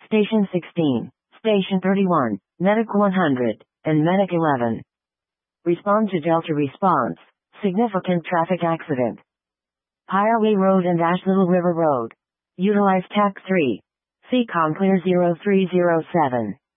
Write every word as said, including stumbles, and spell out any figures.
Station sixteen, Station thirty-one, Medic one hundred, and Medic eleven. Respond to Delta response. Significant traffic accident. Highway Road and Ash Little River Road. Utilize T A C three. C COM clear zero three zero seven.